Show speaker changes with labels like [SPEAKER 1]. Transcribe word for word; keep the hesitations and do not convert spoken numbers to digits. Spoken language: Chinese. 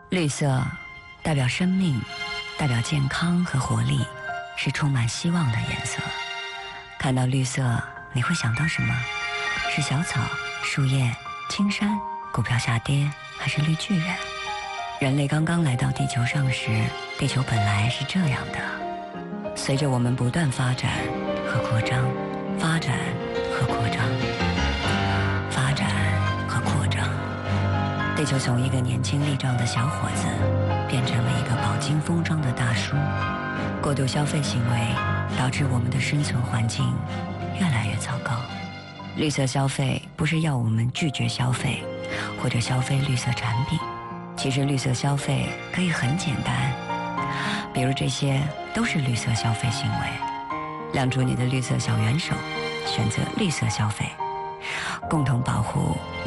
[SPEAKER 1] 绿色代表生命，代表健康和活力，是充满希望的颜色。看到绿色，你会想到什么？是小草、树叶、青山、股票下跌，还是绿巨人？人类刚刚来到地球上时，地球本来是这样的。随着我们不断发展和扩张，发展和扩张，发展和扩张，地球从一个年轻力壮的小伙子变成了一个饱经风霜的大叔。过度消费行为导致我们的生存环境越来越糟糕。绿色消费不是要我们拒绝消费或者消费绿色产品，其实绿色消费可以很简单，比如这些都是绿色消费行为。亮出你的绿色小元手，选择绿色消费，共同保护我